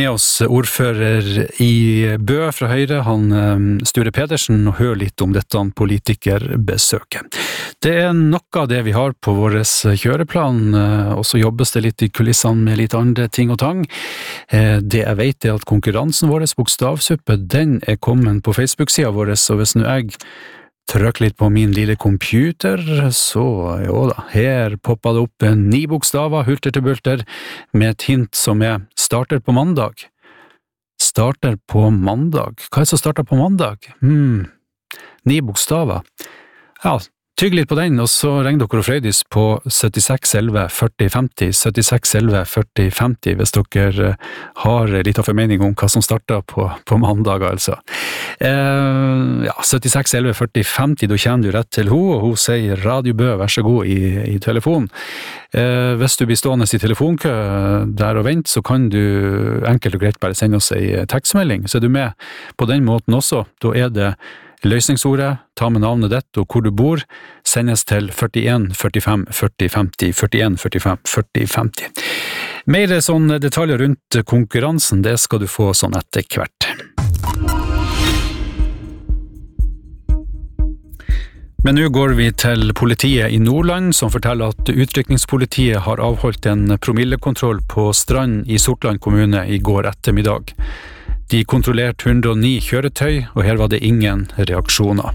med oss ordfører i Bø fra Høyre, han Sture Pedersen, og høre litt om dette politikerbesøket. Det noe av det vi har på vår kjøreplan, og så jobbes det litt i kulissene med litt andre ting og tang. Det jeg vet at konkurransen vår, Bokstavsuppe, den kommet på Facebook-siden vår, så hvis nå jeg trykk litt på min lille computer, så jo da, her poppet det opp 9 bokstaver, hulter til bulter, med et hint som starter på mandag. Starter på mandag? Hva det som starter på mandag? 9 bokstaver. Ja, tygg litt på den, og så ring dere og Frøydis på 76 11 40 50, 76 11 40 50, hvis dere har litt av formening om hva som starter på mandag, altså. Ja, 76 11 40 50, da kjenner du rett til henne, og hun sier Radio Bø, vær så god, i telefon. Hvis du blir stående i telefonkø der og vent, så kan du enkelt og greit bare sende oss en tekstmelding, så du med på den måten også. Da det løsningsordet, ta med navnet ditt og hvor du bor, sendes til 41 45 40 50, 41 45 40 50. Mer sånn detaljer rundt konkurransen, det skal du få sånn etter hvert. Men nå går vi til politiet i Nordland, som forteller at utrykningspolitiet har avholdt en promillekontroll på Strand i Sortland kommune i går ettermiddag. De kontrollerte 109 kjøretøy, og her var det ingen reaksjoner.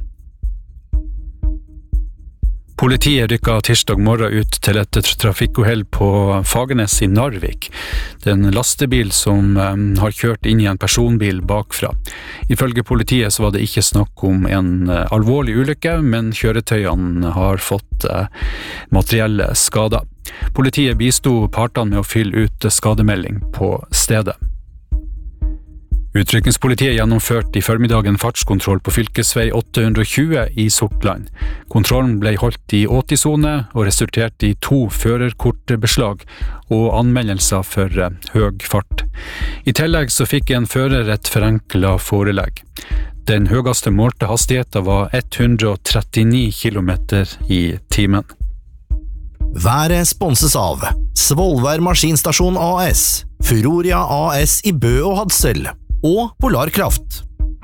Politiet rykket tirsdag morgen ut til et trafikkuhell på Fagernes i Narvik. Det en lastebil som har kjørt inn i en personbil bakfra. Ifølge politiet så var det ikke snakk om en alvorlig ulykke, men kjøretøyene har fått materielle skader. Politiet bistod partene med å fylle ut skademelding på stedet. Utrykningspolitiet gjennomførte i formiddagen fartskontroll på fylkesvei 820 i Sortland. Kontrollen ble holdt i 80-sone og resulterte i 2 førerkortbeslag og anmeldelser for høy fart. I tillegg så fikk en fører et forenklet forelegg. Den høyeste målte hastigheten var 139 km i timen. Været sponses av Svolvær Maskinstasjon AS, Furoria AS i Bø og Hadsel, og Polarkraft.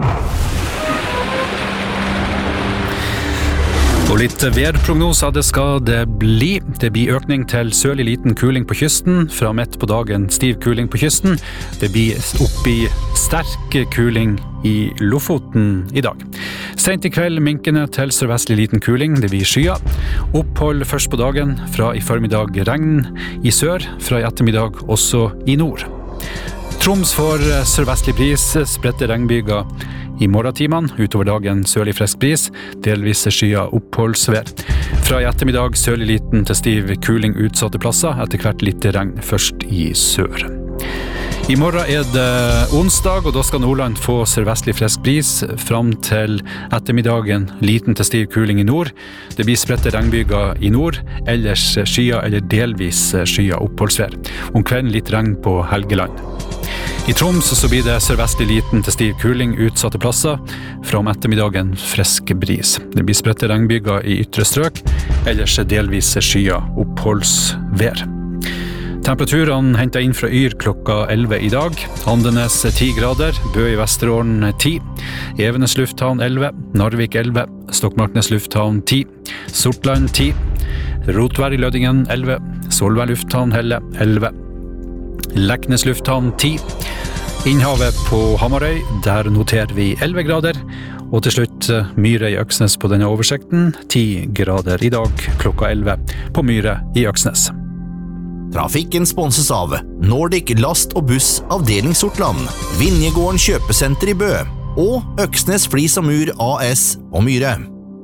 Og litt værprognoser det skal det bli. Det blir økning til sørlig liten kuling på kysten, fra midt på dagen stiv kuling på kysten. Det blir opp i sterk kuling i Lofoten i dag. Sent i kveld minkende til sørvestlig liten kuling, det blir skyer. Opphold først på dagen, fra i formiddag regn i sør, fra i ettermiddag også i nord. Troms får sørvestlig bris, spredte regnbyger i morgentimene, utover dagen sørlig frisk bris, delvis skyer oppholdsvær. Fra i ettermiddag sørlig liten til stiv kuling utsatte plasser, etter hvert litt regn først i sør. I morgen det onsdag, og da skal Nordland få sørvestlig frisk bris, fram til ettermiddagen liten til stiv kuling i nord. Det blir spredte regnbyger i nord, ellers skyer eller delvis skyer oppholdsvær. Om kvelden litt regn på Helgeland. I Troms så blir det sørvestlig liten til stiv kuling utsatte plasser, fra om ettermiddagen frisk bris. Det blir spredte regnbyger i ytre strøk, ellers delvis skyer oppholdsvær. Temperaturene hentet inn fra Yr klokka 11 i dag. Andenes 10 grader, Bø i Vesterålen 10, Evenes lufthavn 11, Narvik 11, Stokmarknes lufthavn 10, Sortland 10, Rotvær i Lødingen 11, Solvær lufthavn Helle 11, Leknes lufthavn 10, Innhavet på Hamarøy, der noterer vi 11 grader, og til slutt Myre i Øksnes på denne oversikten, 10 grader i dag klokka 11 på Myre i Øksnes. Trafikken sponses av Nordic Last og Buss avdeling Sortland, Vinjegården kjøpesenter i Bø, og Øksnes Flis og Mur AS og Myre.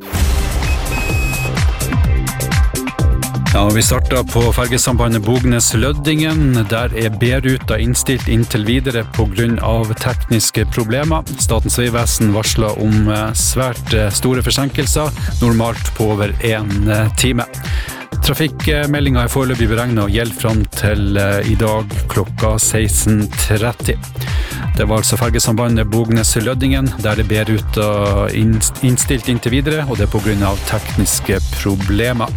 Ja, vi startet på fergesambandet Bognes-Løddingen. Der B-ruta innstilt inntil videre på grunn av tekniske problemer. Statens vegvesen varsler om svært store forsinkelser, normalt på over 1 time. Trafikkmeldingen foreløpig beregnet og gjelder frem til i dag klokka 16:30. Det var altså fergesambandet Bognes-Løddingen, der B-ruta innstilt inntil videre, og det på grunn av tekniske problemer.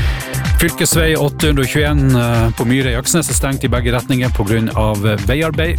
Fylkesvei 821 på Myre i Øksnes stengt i begge retninger på grunn av veiarbeid.